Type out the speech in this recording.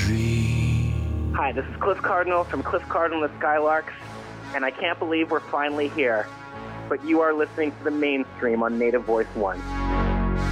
dream. Hi, this is Cliff Cardinal from Cliff Cardinal and the Skylarks, and I can't believe we're finally here. But you are listening to the mainstream on Native Voice One.